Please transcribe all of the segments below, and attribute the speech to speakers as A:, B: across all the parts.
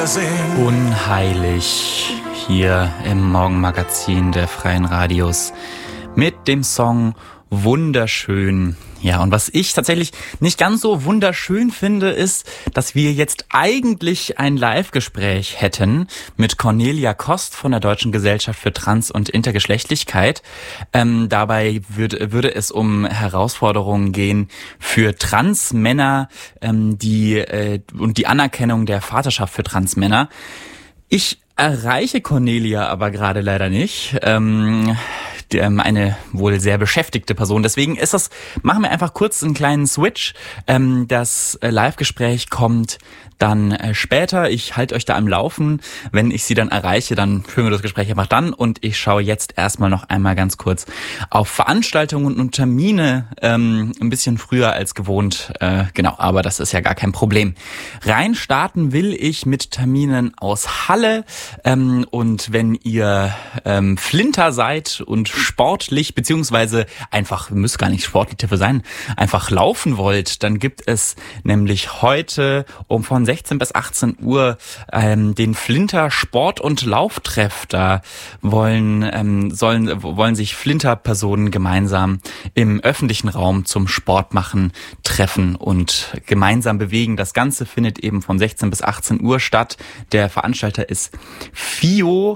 A: Wiedersehen.
B: Unheilig hier im Morgenmagazin der Freien Radios mit dem Song Wunderschön. Ja, und was ich tatsächlich nicht ganz so wunderschön finde, ist, dass wir jetzt eigentlich ein Live-Gespräch hätten mit Cornelia Kost von der Deutschen Gesellschaft für Trans- und Intergeschlechtlichkeit. Dabei würde es um Herausforderungen gehen für Transmänner, und die Anerkennung der Vaterschaft für Transmänner. Ich erreiche Cornelia aber gerade leider nicht. Eine wohl sehr beschäftigte Person. Deswegen machen wir einfach kurz einen kleinen Switch. Das Live-Gespräch kommt dann später. Ich halte euch da am Laufen. Wenn ich sie dann erreiche, dann führen wir das Gespräch einfach dann. Und ich schaue jetzt erstmal noch einmal ganz kurz auf Veranstaltungen und Termine, ein bisschen früher als gewohnt. Genau, aber das ist ja gar kein Problem. Rein starten will ich mit Terminen aus Halle. Und wenn ihr Flinter seid und sportlich, beziehungsweise einfach, müsst gar nicht sportlich dafür sein, einfach laufen wollt, dann gibt es nämlich heute von 16 bis 18 Uhr den Flinter Sport- und Lauftreff. Da wollen sich Flinter-Personen gemeinsam im öffentlichen Raum zum Sport machen, treffen und gemeinsam bewegen. Das Ganze findet eben von 16 bis 18 Uhr statt. Der Veranstalter ist FIO.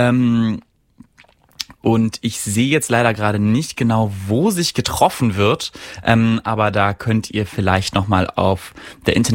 B: Und ich sehe jetzt leider gerade nicht genau, wo sich getroffen wird, aber da könnt ihr vielleicht nochmal auf der